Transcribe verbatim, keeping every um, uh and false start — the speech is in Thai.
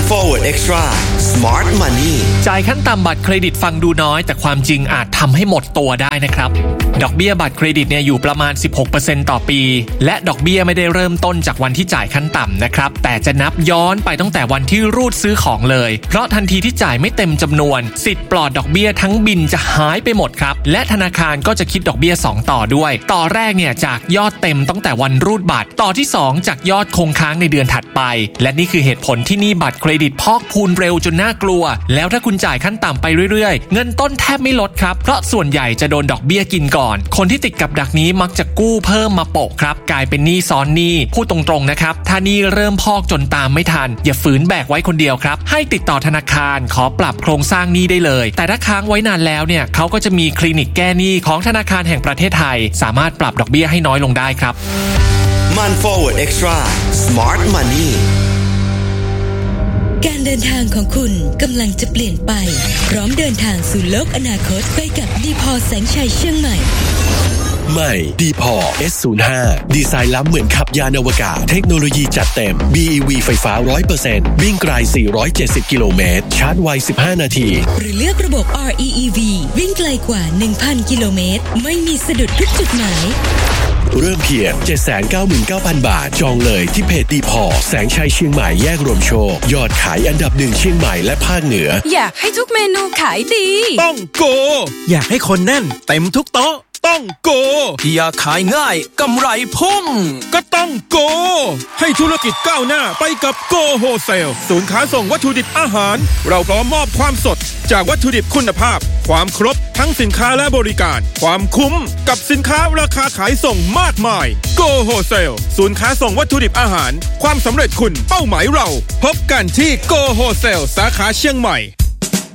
Forward Extra Smart Money จ่ายขั้นต่ำบัตรเครดิตฟังดูน้อยแต่ความจริงอาจทำให้หมดตัวได้นะครับดอกเบี้ยบัตรเครดิตเนี่ยอยู่ประมาณ สิบหกเปอร์เซ็นต์ ต่อปีและดอกเบี้ยไม่ได้เริ่มต้นจากวันที่จ่ายขั้นต่ำนะครับแต่จะนับย้อนไปตั้งแต่วันที่รูดซื้อของเลยเพราะทันทีที่จ่ายไม่เต็มจำนวนสิทธิ์ปลอดดอกเบี้ยทั้งบินจะหายไปหมดครับและธนาคารก็จะคิดดอกเบี้ยสองต่อด้วยต่อแรกเนี่ยจากยอดเต็มตั้งแต่วันรูดบัตรต่อที่สองจากยอดคงค้างในเดือนถัดไปและนี่คือเหตุผลที่หนี้บัตรเครดิตพอกพูนเร็วจนน่ากลัวแล้วถ้าคุณจ่ายขั้นต่ำไปเรื่อยๆเงินต้นแทบไม่ลดครับเพราะส่วนใหญ่จะโดนดอกเบี้ยกินก่อนคนที่ติดกับดักนี้มักจะกู้เพิ่มมาโปะครับกลายเป็นหนี้ซ้อนหนี้พูดตรงๆนะครับถ้าหนี้เริ่มพอกจนตามไม่ทันอย่าฝืนแบกไว้คนเดียวครับให้ติดต่อธนาคารขอปรับโครงสร้างหนี้ได้เลยแต่ถ้าค้างไว้นานแล้วเนี่ยเขาก็จะมีคลินิกแก้หนี้ของธนาคารแห่งประเทศไทยสามารถปรับดอกเบี้ยให้น้อยลงได้ครับมัน Forward Extra Smart Money การเดินทางของคุณกำลังจะเปลี่ยนไปพร้อมเดินทางสู่โลกอนาคตไปกับดีพอแสงชัยเชียงใหม่ใหม่ดีพอ เอส ศูนย์ ห้า ดีไซน์ล้ำเหมือนขับยานอวกาศเทคโนโลยีจัดเต็ม บี อี วี ไฟฟ้า ร้อยเปอร์เซ็นต์ วิ่งไกลสี่ร้อยเจ็ดสิบกิโลเมตรชาร์จไวสิบห้านาทีหรือเลือกระบบ อาร์ อี อี วี วิ่งไกลกว่า หนึ่งพัน กิโลเมตรไม่มีสะดุดทุกจุดหมายเริ่มเพียง เจ็ดแสนเก้าหมื่นเก้าพัน บาทจองเลยที่เพจดีพอแสงชัยเชียงใหม่แยกรวมโชคยอดขายอันดับหนึ่งเชียงใหม่และภาคเหนืออยากให้ทุกเมนูขายดีต้องโกอยากให้คนแน่นเต็มทุกโต๊ะต้องโกอยากขายง่ายกำไรพุ่งก็ต้องโกให้ธุรกิจก้าวหน้าไปกับโกโฮเซลศูนย์ค้าส่งวัตถุดิบอาหารเราพร้อมมอบความสดจากวัตถุดิบคุณภาพความครบทั้งสินค้าและบริการความคุ้มกับสินค้าราคาขายส่งมากมายโกโฮเซลศูนย์ค้าส่งวัตถุดิบอาหารความสำเร็จคุณเป้าหมายเราพบกันที่โกโฮเซลสาขาเชียงใหม่